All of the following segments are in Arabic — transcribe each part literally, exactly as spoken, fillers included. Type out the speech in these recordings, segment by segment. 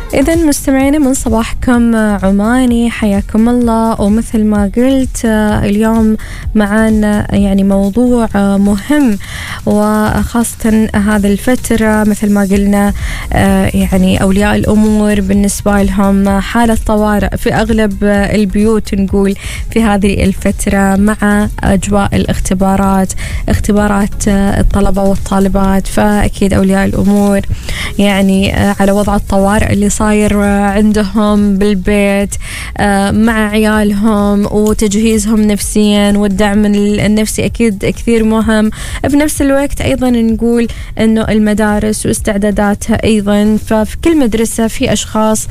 إذن مستمعينا من صباحكم عماني، حياكم الله. ومثل ما قلت اليوم معانا يعني موضوع مهم، وخاصة هذا الفترة مثل ما قلنا يعني أولياء الأمور بالنسبة لهم حالة طوارئ في أغلب البيوت نقول في هذه الفترة، مع أجواء الاختبارات اختبارات الطلبة والطالبات. فأكيد أولياء الأمور يعني على وضع الطوارئ اللي صاير عندهم بالبيت مع عيالهم وتجهيزهم نفسيا، والدعم النفسي أكيد كثير مهم. بنفس الوقت أيضا نقول أنه المدارس واستعداداتها أيضا، ففي كل مدرسة في أشخاص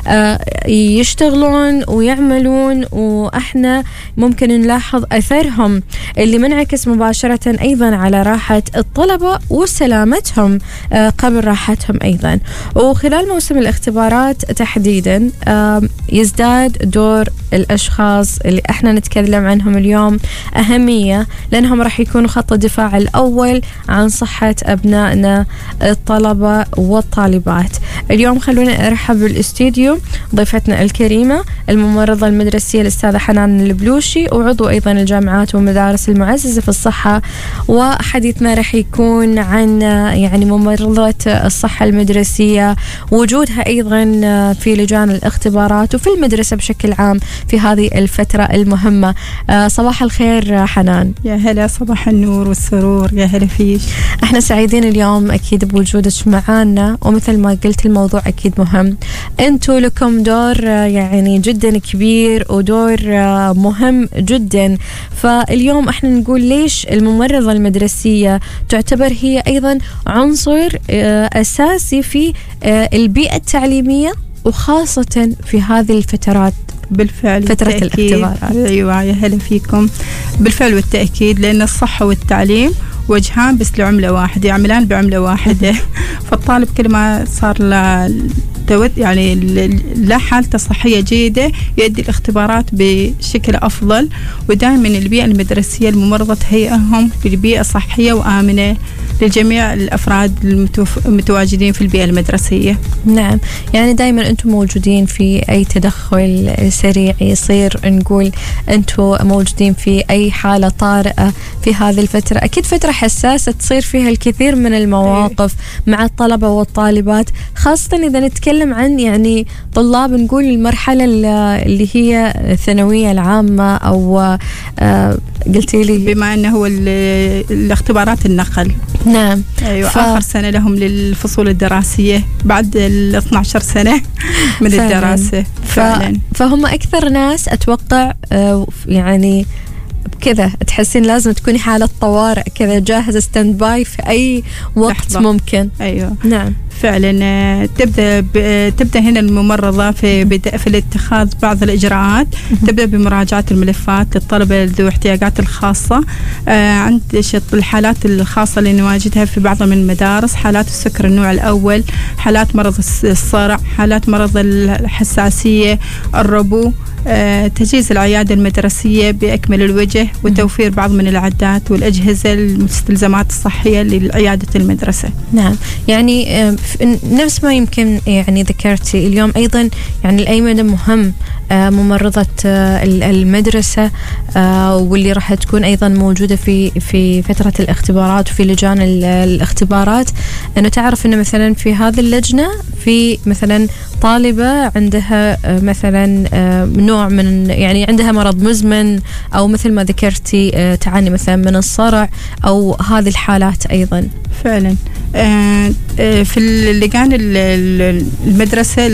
يشتغلون ويعملون، وإحنا ممكن نلاحظ أثرهم اللي منعكس مباشرة أيضا على راحة الطلبة وسلامتهم قبل راحتهم أيضا. وخلال موسم الاختبارات تحديدا يزداد دور الأشخاص اللي احنا نتكلم عنهم اليوم أهمية، لأنهم راح يكونوا خط الدفاع الأول عن صحة أبنائنا الطلبة والطالبات. اليوم خلونا أرحب بالاستوديو ضيفتنا الكريمة الممرضة المدرسية الأستاذة حنان البلوشي، وعضو أيضا الجامعات والمدارس المعززة في الصحة. وحديثنا راح يكون عن يعني ممرضة الصحة المدرسية، وجودها أيضا في لجان الاختبارات وفي المدرسة بشكل عام في هذه الفترة المهمة. صباح الخير حنان. يا هلا، صباح النور والسرور، يا هلا فيش. احنا سعيدين اليوم أكيد بوجودك معانا، ومثل ما قلت الموضوع أكيد مهم. أنتوا لكم دور يعني جدا كبير ودور مهم جدا. فاليوم احنا نقول ليش الممرضة المدرسية تعتبر هي أيضا عنصر أساسي في البيئة التعليمية، وخاصة في هذه الفترات. بالفعل فترة الاختبارات. أيوة يا هلا فيكم. بالفعل والتأكيد، لأن الصحة والتعليم وجهان بس لعملة واحدة، يعملان بعملة واحدة. فالطالب كل ما صار له يعني لا حالته صحية جيدة يؤدي الاختبارات بشكل أفضل. ودائما البيئة المدرسية الممرضة تهيئهم لبيئة صحية وآمنة لجميع الأفراد المتواجدين في البيئة المدرسية. نعم، يعني دائما أنتم موجودين في أي تدخل سريع يصير، نقول أنتم موجودين في أي حالة طارئة في هذه الفترة. أكيد فترة حساسة تصير فيها الكثير من المواقف مع الطلبة والطالبات، خاصة إذا نتكلم عن يعني طلاب نقول المرحلة اللي هي الثانوية العامة، أو آه قلتي لي بما أنه هو الاختبارات النقل. نعم. أيوة. ف... آخر سنة لهم للفصول الدراسية بعد ال اثنتي عشرة سنة من فعلا. الدراسة فعلا. ف... فهم أكثر ناس أتوقع آه يعني كذا تحسين لازم تكوني حالة طوارئ كذا جاهزة ستاند باي في أي وقت لحظة. ممكن. أيوة. نعم فعلا. تبدأ تبدأ هنا الممرضة في بدء في الاتخاذ بعض الإجراءات. تبدأ بمراجعة الملفات للطلبة ذو احتياجات الخاصة. عند الحالات الخاصة اللي نواجهها في بعض من المدارس، حالات السكر النوع الأول، حالات مرض الصرع، حالات مرض الحساسية، الربو، تجهيز العيادة المدرسية بأكمل الوجه، وتوفير بعض من العدات والأجهزة المستلزمات الصحية لعيادة المدرسة. نعم، يعني نفس ما يمكن يعني ذكرتي اليوم أيضا يعني الأيمن مهم ممرضة المدرسة، واللي راح تكون أيضا موجودة في في فترة الاختبارات وفي لجان الاختبارات، أنه تعرف أنه مثلا في هذه اللجنة في مثلا طالبة عندها مثلا نوع من يعني عندها مرض مزمن، أو مثل ما ذكرتي تعاني مثلا من الصرع أو هذه الحالات أيضا. فعلا. في اللجان المدرسة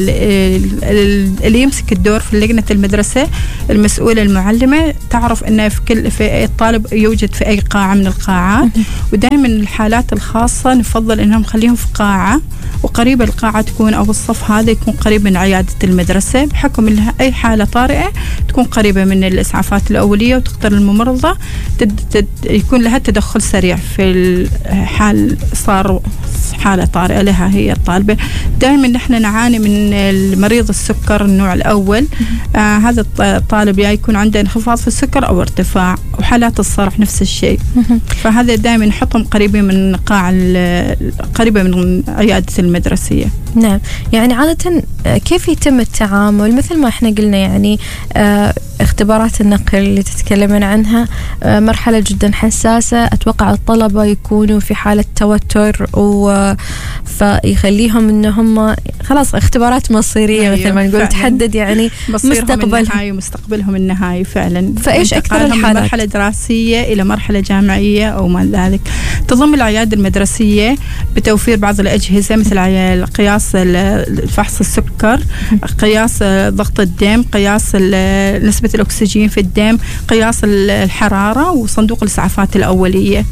اللي يمسك الدور في لجنة المدرسة المسؤولة المعلمة تعرف أن في كل في الطالب يوجد في أي قاعة من القاعات، ودائما الحالات الخاصة نفضل أنهم نخليهم في قاعة وقريبة القاعة تكون، أو الصف هذا يكون قريب من عيادة المدرسة، بحكم أنها أي حالة طارئة تكون قريبة من الإسعافات الأولية، وتقدر الممرضة تد تد يكون لها تدخل سريع في الحال صار حالة طارئة لها هي الطالبة. دائما نحن نعاني من المريض السكر النوع الأول. آه هذا الطالب يا يكون عنده انخفاض في السكر أو ارتفاع، وحالات الصرع نفس الشيء. فهذا دائما نحطهم قريبين من قاع قريبة من عيادة المدرسية. نعم. يعني عادة كيف يتم التعامل؟ مثل ما احنا قلنا يعني اه اختبارات النقل اللي تتكلمين عنها اه مرحلة جدا حساسة، أتوقع الطلبة يكونوا في حالة توتر و فيخليهم إن هم خلاص اختبارات مصيرية مثل ما نقول، تحدد يعني مستقبلهم مستقبلهم النهائي فعلا. فإيش أكثر الحالات؟ من مرحلة دراسية إلى مرحلة جامعية أو ما ذلك. تضم العيادة المدرسية بتوفير بعض الأجهزة مثل قياس فحص السكر، قياس ضغط الدم، قياس نسبة الأكسجين في الدم، قياس الحرارة، وصندوق الإسعافات الأولية.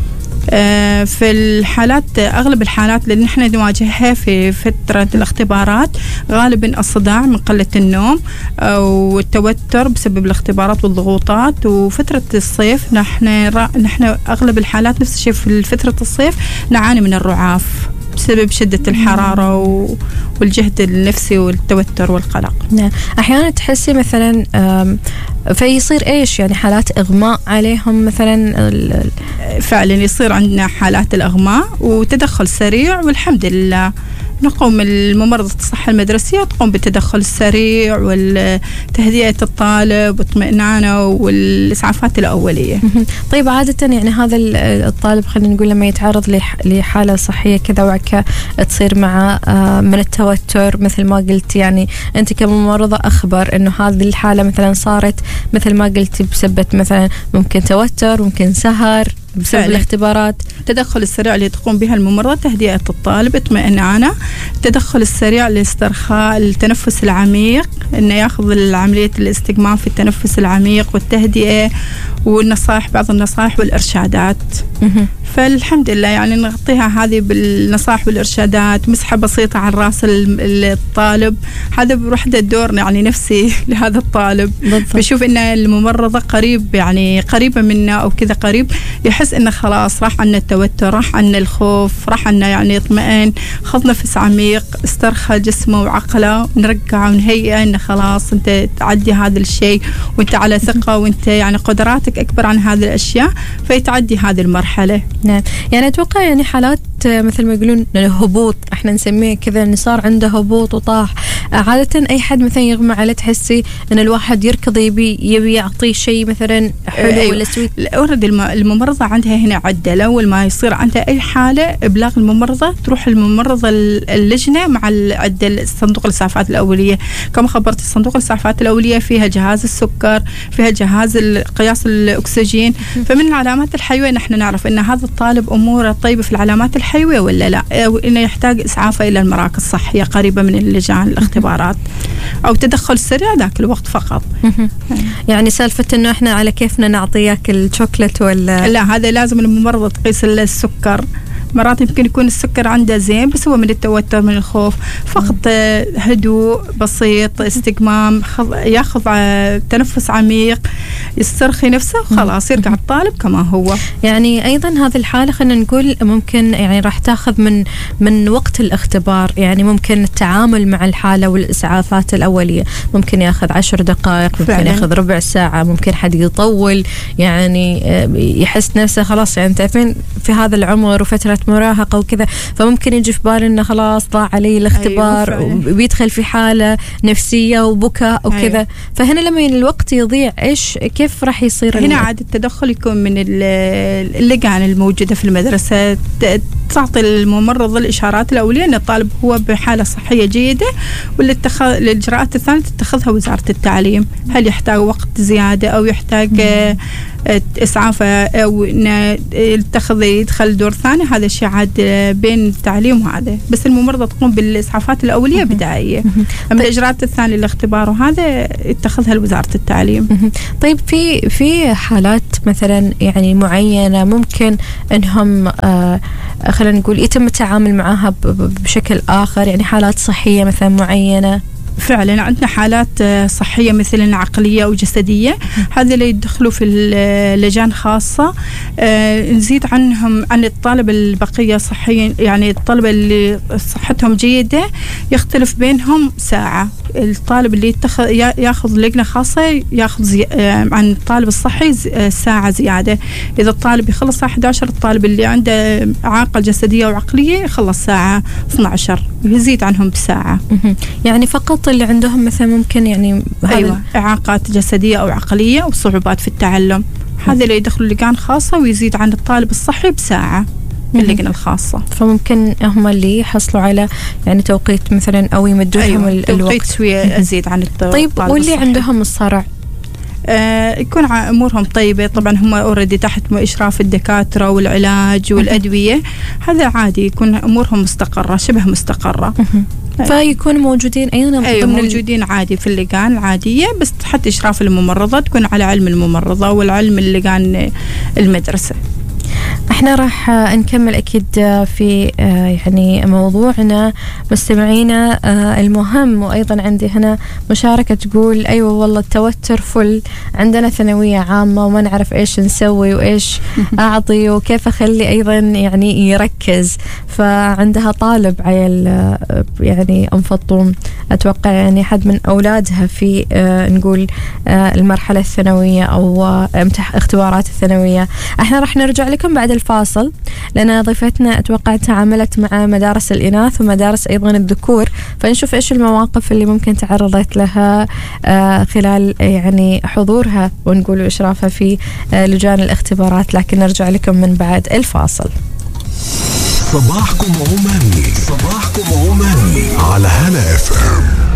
في الحالات أغلب الحالات اللي نحن نواجهها في فترة الاختبارات غالبا الصداع من قلة النوم أو التوتر بسبب الاختبارات والضغوطات. وفترة الصيف نحن نحن أغلب الحالات نفس الشيء في فترة الصيف نعاني من الرعاف بسبب شدة الحرارة والجهد النفسي والتوتر والقلق. نعم. أحيانا تحسي مثلا فيصير إيش يعني حالات إغماء عليهم مثلا؟ فعلا يصير عندنا حالات الإغماء وتدخل سريع، والحمد لله نقوم الممرضة الصحة المدرسية تقوم بالتدخل السريع وتهدئة الطالب واطمئنانه والإسعافات الأولية. طيب عادة يعني هذا الطالب خلينا نقول لما يتعرض لحالة صحية كذا وعكا تصير مع من التوتر مثل ما قلت، يعني أنت كممرضة أخبر إنه هذه الحالة مثلا صارت مثل ما قلت بسبب مثلا ممكن توتر، ممكن سهر بسبب الاختبارات. التدخل السريع اللي تقوم بها الممرضة تهدئة الطالب، اطمئنانه. التدخل السريع لاسترخاء التنفس العميق، انه ياخذ عملية الاستجمام في التنفس العميق والتهدئة والنصائح، بعض النصائح والإرشادات. فالحمد لله يعني نغطيها هذه بالنصائح والإرشادات، مسحة بسيطة على رأس الطالب، هذا بوحدة دور يعني نفسي لهذا الطالب. بشوف إن الممرضة قريب يعني قريبة منا أو كذا قريب، يحس إنه خلاص راح عنا التوتر، راح عنا الخوف، راح عنا يعني اطمئن، خذ نفس عميق، استرخى جسمه وعقله، نرجع ونهيئه إنه خلاص أنت تعدي هذا الشيء وأنت على ثقة وأنت يعني قدراتك أكبر عن هذه الأشياء، فيتعدي هذه المرحلة. نعم. يعني أتوقع يعني حالات مثل ما يقولون هبوط، احنا نسميه كذا، ان صار عنده هبوط وطاح. عادة اي حد مثلا يغمى عليه تحسي ان الواحد يركض يبي يبي يعطيه شيء مثلا حلو أيوة. ولا سويت. اوريدي الممرضة عندها هنا عدة، اول ما يصير عندها اي حالة ابلاغ الممرضة، تروح الممرضة اللجنة مع العدة صندوق الإسعافات الأولية. كما خبرت صندوق الإسعافات الأولية فيها جهاز السكر، فيها جهاز قياس الأكسجين. فمن العلامات الحيوية نحن نعرف ان هذا الطالب اموره طيبة في العلامات الحيوية ولا لا، أو إنه يحتاج إسعافه إلى المراكز الصحية قريبة من اللجان الاختبارات، أو تدخل سريع ذاك الوقت فقط. يعني سالفة إنه إحنا على كيفنا نعطيك الشوكولات ولا لا، هذا لازم الممرضة تقيس السكر. مرات يمكن يكون السكر عنده زين بس هو من التوتر من الخوف، فقط هدوء بسيط، استجمام، ياخذ تنفس عميق، يسترخي نفسه وخلاص يرجع الطالب كما هو. يعني أيضا هذه الحالة خلينا نقول ممكن يعني راح تاخذ من من وقت الاختبار، يعني ممكن التعامل مع الحالة والإسعافات الأولية ممكن ياخذ عشر دقائق، ممكن فعلا. ياخذ ربع ساعة، ممكن حد يطول، يعني يحس نفسه خلاص يعني تعرفين في هذا العمر وفترة مراهقة وكذا، فممكن يجي في باله إنه خلاص ضاع علي الاختبار. أيوة وبيدخل في حالة نفسية وبكاء وكذا. أيوة. فهنا لما الوقت يضيع إيش كيف راح يصير؟ هنا عاد التدخل يكون من اللجان الموجودة في المدرسة، تعطي الممرض الإشارات الأولية أن الطالب هو بحالة صحية جيدة، والإجراءات الثانية تتخذها وزارة التعليم. هل يحتاج وقت زيادة أو يحتاج إسعاف أو يتخذ يدخل دور ثاني، هذا الشيء عاد بين التعليم وهذا، بس الممرضة تقوم بالإسعافات الأولية بدائية. أما الإجراءات الثانية الاختبار وهذا يتخذها وزارة التعليم. طيب في في حالات مثلا يعني معينة ممكن إنهم آه خلينا نقول يتم التعامل معها بشكل آخر، يعني حالات صحية مثلا معينة؟ فعلا عندنا حالات صحية مثلا عقلية أو جسدية، هذا اللي يدخلوا في لجان خاصة. آه نزيد عنهم عن الطالب البقية صحيا، يعني الطلبة اللي صحتهم جيدة يختلف بينهم ساعة، الطالب اللي يتخذ ياخذ لجنة خاصة ياخذ زي... عن الطالب الصحي ساعة زيادة. إذا الطالب يخلص الساعة إحدى عشر، الطالب اللي عنده إعاقة جسدية وعقلية يخلص ساعة اثني عشر، يزيد عنهم بساعة. يعني فقط اللي عندهم مثلا ممكن يعني أيوة إعاقات جسدية أو عقلية أو صعوبات في التعلم، هذا اللي يدخلوا لجان خاصة ويزيد عن الطالب الصحي بساعة اللجنة الخاصة. فممكن هم اللي يحصلوا على يعني توقيت مثلا أو يمدوا لهم أيوة. الوقت توقيت شوية أزيد عن الطالب. طيب واللي الصحي. عندهم الصرع آه يكون أمورهم طيبة طبعا، هم أوريدي تحت إشراف الدكاترة والعلاج والأدوية، هذا عادي يكون أمورهم مستقرة شبه مستقرة. فيكونوا موجودين أيضا أيوة موجودين عادي في اللجان العادية، بس تحت إشراف الممرضة، تكون على علم الممرضة والعلم اللجان المدرسة. احنا راح نكمل اكيد في يعني موضوعنا مستمعينا المهم. وايضا عندي هنا مشاركة تقول ايوه والله التوتر فل، عندنا ثانوية عامة وما نعرف ايش نسوي وايش اعطي وكيف اخلي ايضا يعني يركز. فعندها طالب عيل يعني ام فطوم، اتوقع يعني حد من اولادها في نقول المرحلة الثانوية او اختبارات الثانوية. احنا راح نرجع لكم بعد الفاصل، لأن ضيفتنا أتوقع تعاملت مع مدارس الإناث ومدارس أيضا الذكور، فنشوف إيش المواقف اللي ممكن تعرضت لها خلال يعني حضورها ونقول إشرافها في لجان الاختبارات. لكن نرجع لكم من بعد الفاصل. صباحكم عماني، صباحكم عماني على هلا اف ام.